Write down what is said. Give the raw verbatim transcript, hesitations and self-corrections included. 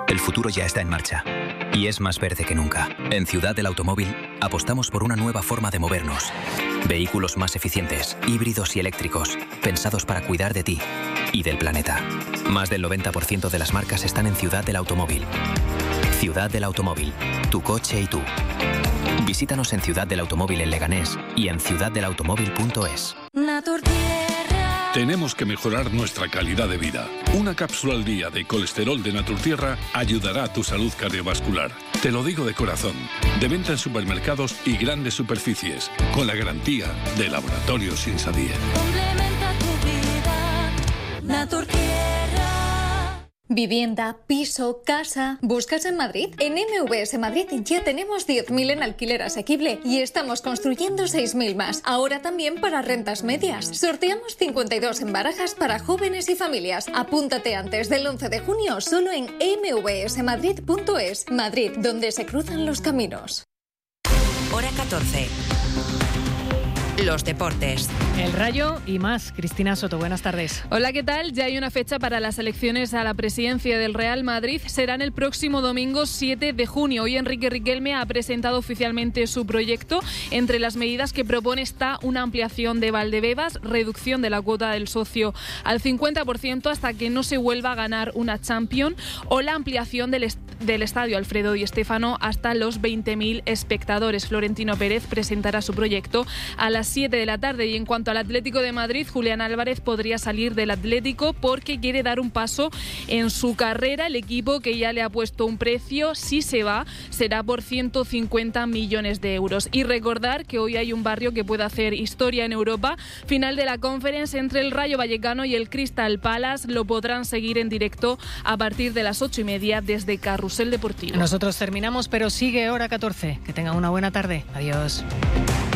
El futuro ya está en marcha y es más verde que nunca. En Ciudad del Automóvil apostamos por una nueva forma de movernos. Vehículos más eficientes, híbridos y eléctricos, pensados para cuidar de ti y del planeta. Más del noventa por ciento de las marcas están en Ciudad del Automóvil. Ciudad del Automóvil, tu coche y tú. Visítanos en Ciudad del Automóvil en Leganés y en ciudad del automóvil punto es. Tenemos que mejorar nuestra calidad de vida. Una cápsula al día de colesterol de Naturtierra ayudará a tu salud cardiovascular. Te lo digo de corazón. De venta en supermercados y grandes superficies, con la garantía de Laboratorios Insadier. Complementa tu vida, Naturtierra. Vivienda, piso, casa... ¿Buscas en Madrid? En M V S Madrid ya tenemos diez mil en alquiler asequible y estamos construyendo seis mil más. Ahora también para rentas medias. Sorteamos cincuenta y dos en barajas para jóvenes y familias. Apúntate antes del once de junio solo en eme ve ese madrid punto es. Madrid, donde se cruzan los caminos. Hora catorce. Los deportes. El Rayo y más. Cristina Soto, buenas tardes. Hola, ¿qué tal? Ya hay una fecha para las elecciones a la presidencia del Real Madrid. Serán el próximo domingo siete de junio. Hoy Enrique Riquelme ha presentado oficialmente su proyecto. Entre las medidas que propone está una ampliación de Valdebebas, reducción de la cuota del socio al cincuenta por ciento hasta que no se vuelva a ganar una Champions, o la ampliación del, est- del estadio Alfredo Di Stéfano hasta los veinte mil espectadores. Florentino Pérez presentará su proyecto a las siete de la tarde. Y en cuanto al Atlético de Madrid, Julián Álvarez podría salir del Atlético porque quiere dar un paso en su carrera. El equipo, que ya le ha puesto un precio, si se va, será por ciento cincuenta millones de euros. Y recordar que hoy hay un barrio que puede hacer historia en Europa. Final de la Conference entre el Rayo Vallecano y el Crystal Palace. Lo podrán seguir en directo a partir de las ocho y media desde Carrusel Deportivo. Nosotros terminamos, pero sigue Hora catorce. Que tengan una buena tarde. Adiós.